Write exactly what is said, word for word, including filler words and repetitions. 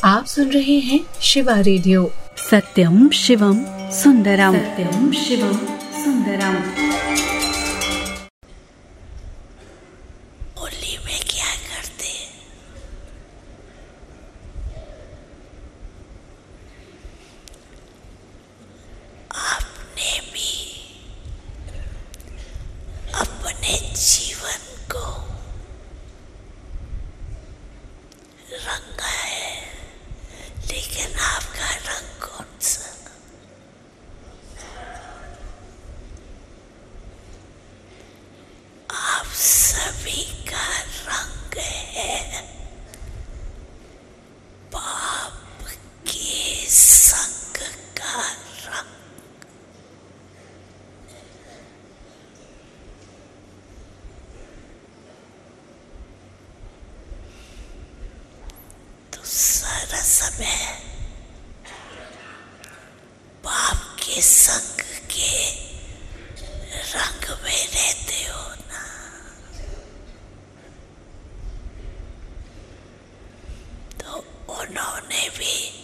आप सुन रहे हैं शिवा रेडियो। सत्यम शिवम सुंदरम, सत्यम शिवम सुंदरम। होली में क्या करते हैं? आपने भी अपने जीवन को रंगा है, लेकिन आपका रंग कौन सा? आप सभी का रंग है पाप के संग का रंग। तो सारा समय पाप के संग के रंग में रहते हो ना। तो उन्होंने भी